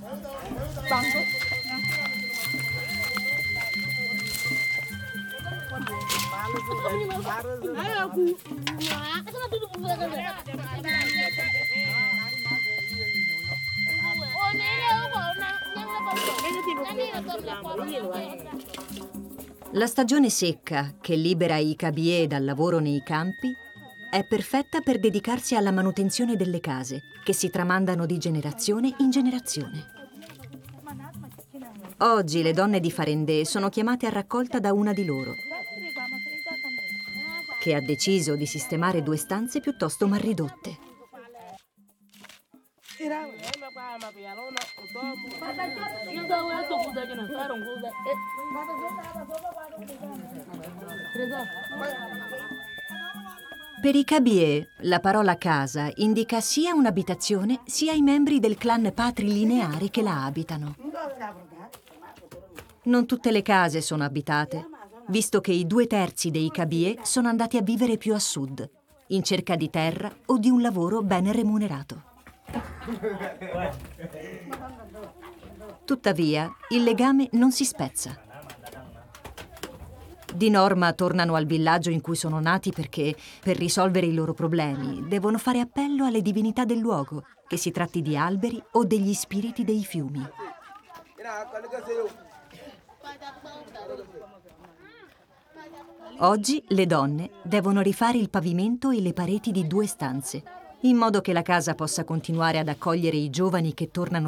La stagione secca, che libera i cabiè dal lavoro nei campi, è perfetta per dedicarsi alla manutenzione delle case, che si tramandano di generazione in generazione. Oggi le donne di Farendè sono chiamate a raccolta da una di loro, che ha deciso di sistemare 2 stanze piuttosto mal ridotte. Per i cabiè, la parola casa indica sia un'abitazione sia i membri del clan patrilineari che la abitano. Non tutte le case sono abitate, visto che i 2/3 dei cabiè sono andati a vivere più a sud, in cerca di terra o di un lavoro ben remunerato. Tuttavia, il legame non si spezza. Di norma tornano al villaggio in cui sono nati perché, per risolvere i loro problemi, devono fare appello alle divinità del luogo, che si tratti di alberi o degli spiriti dei fiumi. Oggi le donne devono rifare il pavimento e le pareti di 2 stanze, in modo che la casa possa continuare ad accogliere i giovani che tornano